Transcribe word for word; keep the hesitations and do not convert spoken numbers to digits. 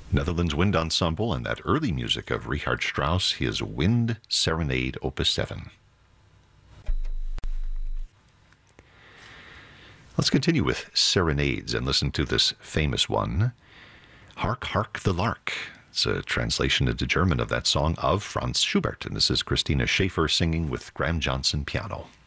Netherlands Wind Ensemble and that early music of Richard Strauss, his Wind Serenade, Opus seven. Let's continue with serenades and listen to this famous one, Hark, Hark the Lark. It's a translation into German of that song of Franz Schubert, and this is Christina Schaefer singing with Graham Johnson piano.